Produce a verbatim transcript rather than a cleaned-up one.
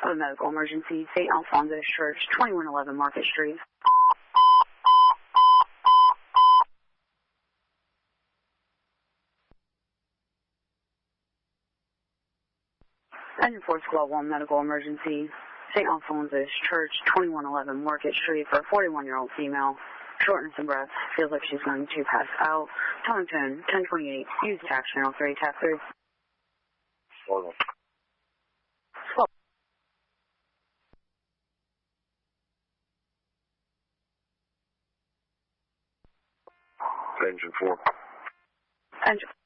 A medical emergency, Saint Alphonsus Church, twenty-one eleven Market Street. Engine four Squad one, medical emergency, Saint Alphonsus Church, twenty-one eleven Market Street for a forty-one-year-old female. Shortness of breath, feels like she's going to pass out. Tellington, ten twenty-eight, use tax channel three, tap three. Hold on. Engine four. Engine